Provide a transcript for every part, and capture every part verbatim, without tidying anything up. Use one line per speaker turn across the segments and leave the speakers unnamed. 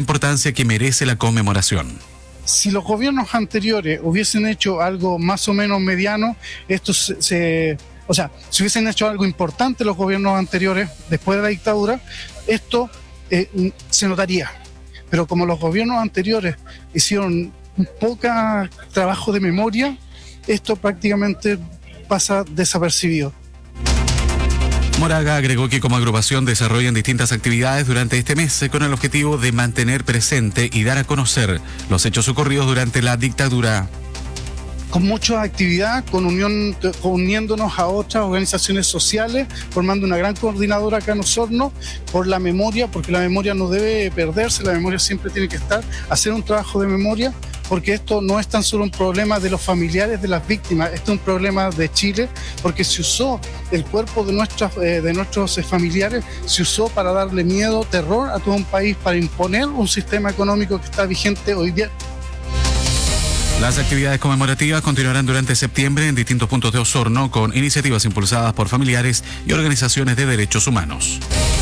importancia que merece la conmemoración.
Si los gobiernos anteriores hubiesen hecho algo más o menos mediano, esto se, se o sea, si hubiesen hecho algo importante los gobiernos anteriores, después de la dictadura, esto eh, se notaría. Pero como los gobiernos anteriores hicieron poco trabajo de memoria, esto prácticamente pasa desapercibido.
Moraga agregó que como agrupación desarrollan distintas actividades durante este mes con el objetivo de mantener presente y dar a conocer los hechos ocurridos durante la dictadura.
Con mucha actividad, con unión, con uniéndonos a otras organizaciones sociales, formando una gran coordinadora acá en Osorno, por la memoria, porque la memoria no debe perderse, la memoria siempre tiene que estar, hacer un trabajo de memoria, porque esto no es tan solo un problema de los familiares de las víctimas, esto es un problema de Chile, porque se usó el cuerpo de, nuestras, eh, de nuestros familiares, se usó para darle miedo, terror a todo un país, para imponer un sistema económico que está vigente hoy día.
Las actividades conmemorativas continuarán durante septiembre en distintos puntos de Osorno con iniciativas impulsadas por familiares y organizaciones de derechos humanos.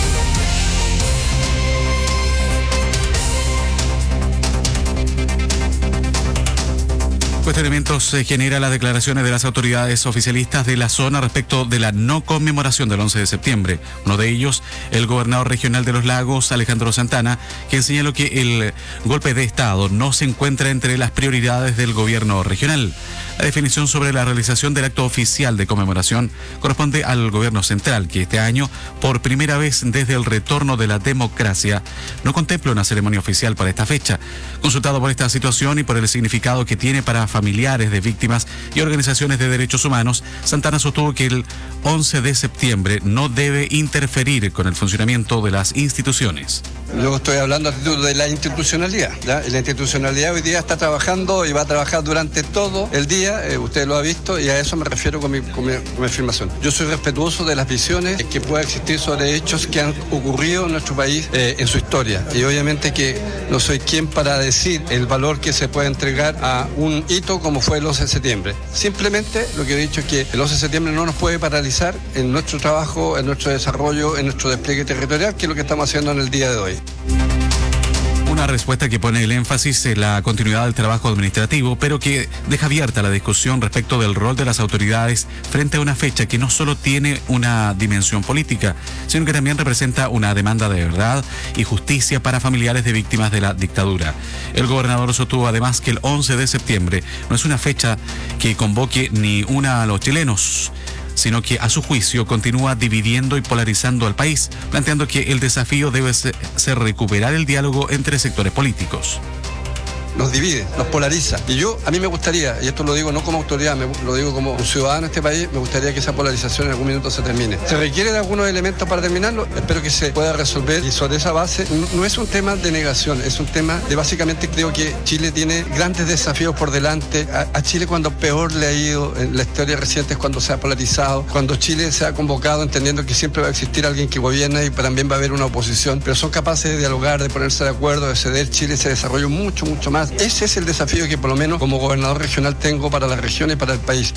Cuestionamientos se genera las declaraciones de las autoridades oficialistas de la zona respecto de la no conmemoración del once de septiembre. Uno de ellos, el gobernador regional de Los Lagos, Alejandro Santana, quien señaló que el golpe de Estado no se encuentra entre las prioridades del gobierno regional. La definición sobre la realización del acto oficial de conmemoración corresponde al gobierno central, que este año, por primera vez desde el retorno de la democracia, no contempla una ceremonia oficial para esta fecha. Consultado por esta situación y por el significado que tiene para familiares de víctimas y organizaciones de derechos humanos, Santana sostuvo que el once de septiembre no debe interferir con el funcionamiento de las instituciones.
Yo estoy hablando de la institucionalidad, ¿ya? La institucionalidad hoy día está trabajando y va a trabajar durante todo el día, eh, usted lo ha visto, y a eso me refiero con mi, con mi, con mi afirmación. Yo soy respetuoso de las visiones que pueda existir sobre hechos que han ocurrido en nuestro país eh, en su historia, y obviamente que no soy quien para decir el valor que se puede entregar a un hito como fue el once de septiembre. Simplemente lo que he dicho es que el once de septiembre no nos puede paralizar en nuestro trabajo, en nuestro desarrollo, en nuestro despliegue territorial, que es lo que estamos haciendo en el día de hoy.
Una respuesta que pone el énfasis en la continuidad del trabajo administrativo, pero que deja abierta la discusión respecto del rol de las autoridades frente a una fecha que no solo tiene una dimensión política, sino que también representa una demanda de verdad y justicia para familiares de víctimas de la dictadura. El gobernador sostuvo además que el once de septiembre no es una fecha que convoque ni una a los chilenos, sino que a su juicio continúa dividiendo y polarizando al país, planteando que el desafío debe ser recuperar el diálogo entre sectores políticos.
Nos divide, nos polariza. Y yo, a mí me gustaría, y esto lo digo no como autoridad, me, lo digo como un ciudadano de este país, me gustaría que esa polarización en algún minuto se termine. ¿Se requiere de algunos elementos para terminarlo? Espero que se pueda resolver, y sobre esa base, no, no es un tema de negación, es un tema de básicamente creo que Chile tiene grandes desafíos por delante. A, a Chile cuando peor le ha ido en la historia reciente es cuando se ha polarizado, cuando Chile se ha convocado entendiendo que siempre va a existir alguien que gobierna y también va a haber una oposición, pero son capaces de dialogar, de ponerse de acuerdo, de ceder. Chile se desarrolló mucho, mucho más. Ese es el desafío que por lo menos como gobernador regional tengo para la región y para el país.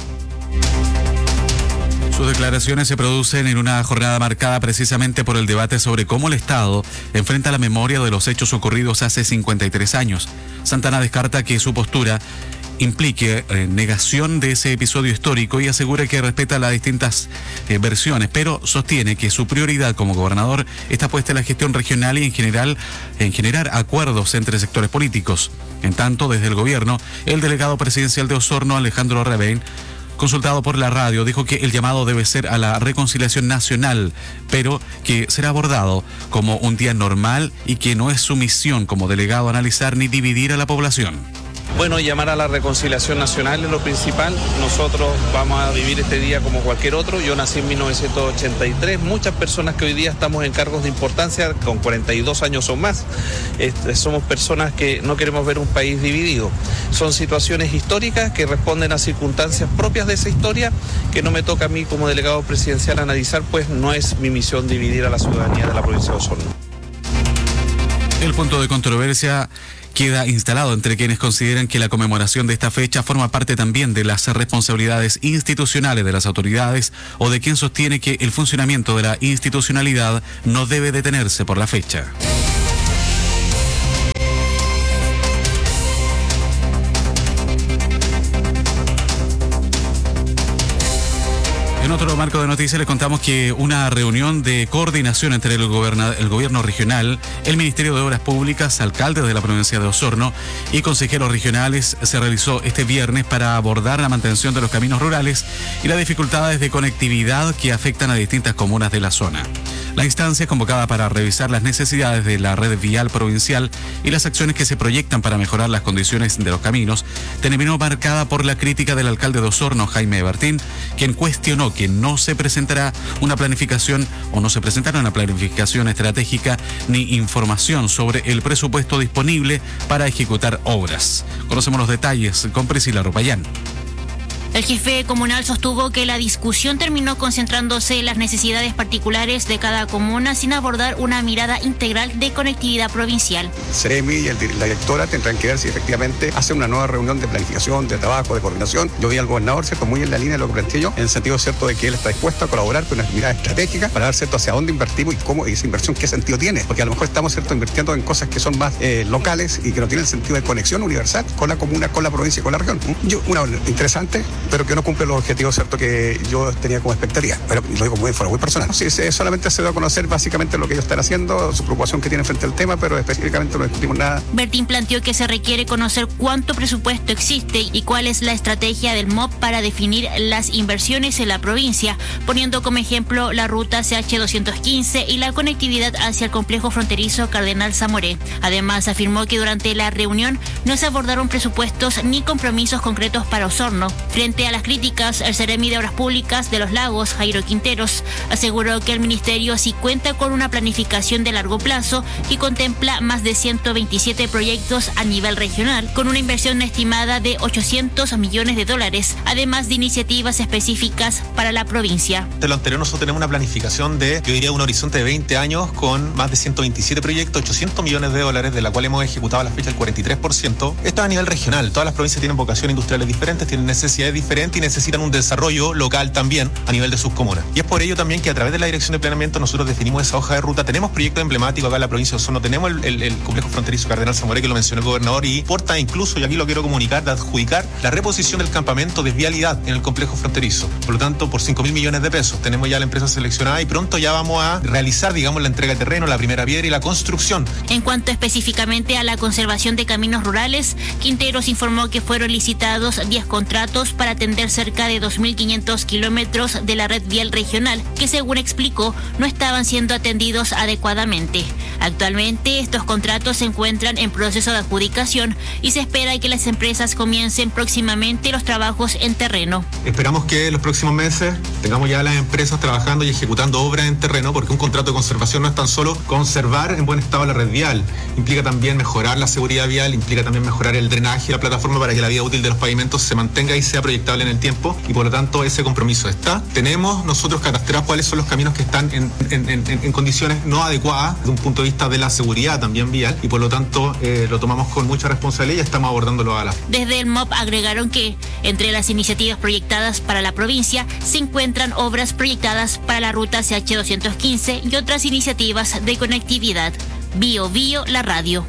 Sus declaraciones se producen en una jornada marcada precisamente por el debate sobre cómo el Estado enfrenta la memoria de los hechos ocurridos hace cincuenta y tres años. Santana descarta que su postura implique eh, negación de ese episodio histórico y asegura que respeta las distintas eh, versiones, pero sostiene que su prioridad como gobernador está puesta en la gestión regional y en general en generar acuerdos entre sectores políticos. En tanto, desde el gobierno, el delegado presidencial de Osorno, Alejandro Revein, consultado por la radio, dijo que el llamado debe ser a la reconciliación nacional, pero que será abordado como un día normal y que no es su misión como delegado analizar ni dividir a la población.
Bueno, llamar a la reconciliación nacional es lo principal. Nosotros vamos a vivir este día como cualquier otro. Yo nací en mil novecientos ochenta y tres. Muchas personas que hoy día estamos en cargos de importancia con cuarenta y dos años o más. Este, somos personas que no queremos ver un país dividido. Son situaciones históricas que responden a circunstancias propias de esa historia que no me toca a mí como delegado presidencial analizar, pues no es mi misión dividir a la ciudadanía de la provincia de Osorno.
El punto de controversia queda instalado entre quienes consideran que la conmemoración de esta fecha forma parte también de las responsabilidades institucionales de las autoridades o de quien sostiene que el funcionamiento de la institucionalidad no debe detenerse por la fecha. marco de noticias les contamos que una reunión de coordinación entre el, goberna, el gobierno regional, el Ministerio de Obras Públicas, alcaldes de la provincia de Osorno y consejeros regionales se realizó este viernes para abordar la mantención de los caminos rurales y las dificultades de conectividad que afectan a distintas comunas de la zona. La instancia, convocada para revisar las necesidades de la red vial provincial y las acciones que se proyectan para mejorar las condiciones de los caminos, terminó marcada por la crítica del alcalde de Osorno, Jaime Bertín, quien cuestionó que no se presentará una planificación o no se presentará una planificación estratégica ni información sobre el presupuesto disponible para ejecutar obras. Conocemos los detalles con Priscila Rupayán.
El jefe comunal sostuvo que la discusión terminó concentrándose en las necesidades particulares de cada comuna sin abordar una mirada integral de conectividad provincial.
Ceremi y el, la directora tendrán que ver si efectivamente hacen una nueva reunión de planificación, de trabajo, de coordinación. Yo vi al gobernador, ¿cierto?, muy en la línea de lo que planteé yo, en el sentido, ¿cierto?, de que él está dispuesto a colaborar con una mirada estratégica para ver, ¿cierto?, hacia dónde invertimos y cómo y esa inversión qué sentido tiene. Porque a lo mejor estamos, ¿cierto?, invirtiendo en cosas que son más eh, locales y que no tienen sentido de conexión universal con la comuna, con la provincia y con la región. Yo, una interesante, pero que no cumple los objetivos, cierto, que yo tenía como expectativa, pero lo digo muy de forma muy personal. Sí, sí, solamente se da a conocer básicamente lo que ellos están haciendo, su preocupación que tienen frente al tema, pero específicamente no discutimos nada.
Bertín planteó que se requiere conocer cuánto presupuesto existe y cuál es la estrategia del M O P para definir las inversiones en la provincia, poniendo como ejemplo la ruta C H doscientos quince y la conectividad hacia el complejo fronterizo Cardenal Zamoré. Además, afirmó que durante la reunión no se abordaron presupuestos ni compromisos concretos para Osorno. Frente a las críticas, el Ceremi de Obras Públicas de los Lagos, Jairo Quinteros, aseguró que el ministerio sí cuenta con una planificación de largo plazo que contempla más de ciento veintisiete proyectos a nivel regional, con una inversión estimada de ochocientos millones de dólares, además de iniciativas específicas para la provincia.
De lo anterior, nosotros tenemos una planificación de, yo diría, un horizonte de veinte años con más de ciento veintisiete proyectos, ochocientos millones de dólares, de la cual hemos ejecutado a la fecha el cuarenta y tres por ciento. Esto es a nivel regional. Todas las provincias tienen vocaciones industriales diferentes, tienen necesidades diferentes y necesitan un desarrollo local también a nivel de sus comunas. Y es por ello también que a través de la Dirección de Planeamiento nosotros definimos esa hoja de ruta. Tenemos proyectos emblemáticos acá en la provincia de Osorno, tenemos el, el, el complejo fronterizo Cardenal Zamoré, que lo mencionó el gobernador, y porta incluso, y aquí lo quiero comunicar, de adjudicar la reposición del campamento de vialidad en el complejo fronterizo. Por lo tanto, por cinco mil millones de pesos. Tenemos ya la empresa seleccionada y pronto ya vamos a realizar, digamos, la entrega de terreno, la primera piedra y la construcción.
En cuanto específicamente a la conservación de caminos rurales, Quinteros informó que fueron licitados diez contratos para atender cerca de dos mil quinientos kilómetros de la red vial regional, que según explicó no estaban siendo atendidos adecuadamente. Actualmente estos contratos se encuentran en proceso de adjudicación y se espera que las empresas comiencen próximamente los trabajos en terreno.
Esperamos que en los próximos meses tengamos ya las empresas trabajando y ejecutando obras en terreno, porque un contrato de conservación no es tan solo conservar en buen estado la red vial, implica también mejorar la seguridad vial, implica también mejorar el drenaje y la plataforma para que la vida útil de los pavimentos se mantenga y sea proyectable en el tiempo, y por lo tanto ese compromiso está. Tenemos nosotros cadastrados cuáles son los caminos que están en, en, en, en condiciones no adecuadas desde un punto de vista de la seguridad también vial, y por lo tanto eh, lo tomamos con mucha responsabilidad y estamos abordándolo a la...
Desde el M O P agregaron que entre las iniciativas proyectadas para la provincia se encuentran obras proyectadas para la ruta C H doscientos quince y otras iniciativas de conectividad. Bio Bio, la radio.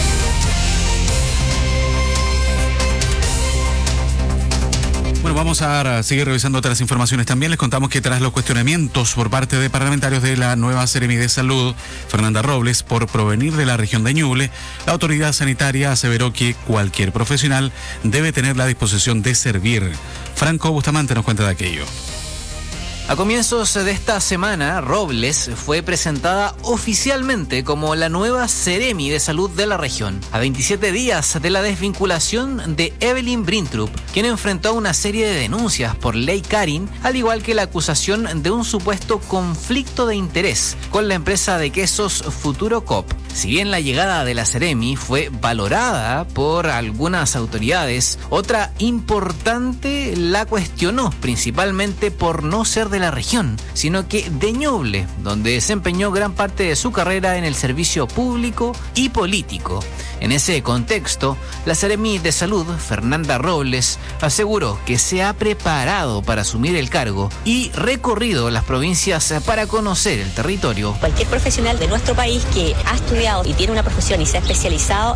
Bueno, vamos a seguir revisando otras informaciones también. Les contamos que tras los cuestionamientos por parte de parlamentarios de la nueva Seremi de Salud, Fernanda Robles, por provenir de la región de Ñuble, la autoridad sanitaria aseveró que cualquier profesional debe tener la disposición de servir. Franco Bustamante nos cuenta de aquello.
A comienzos de esta semana, Robles fue presentada oficialmente como la nueva Seremi de Salud de la región, a veintisiete días de la desvinculación de Evelyn Brintrup, quien enfrentó una serie de denuncias por ley Karin, al igual que la acusación de un supuesto conflicto de interés con la empresa de quesos Futuro Coop. Si bien la llegada de la Seremi fue valorada por algunas autoridades, otra importante la cuestionó, principalmente por no ser de la región, sino que de Ñuble, donde desempeñó gran parte de su carrera en el servicio público y político. En ese contexto, la Seremi de Salud, Fernanda Robles, aseguró que se ha preparado para asumir el cargo y recorrido las provincias para conocer el territorio.
Cualquier profesional de nuestro país que ha estudiado y tiene una profesión y se ha especializado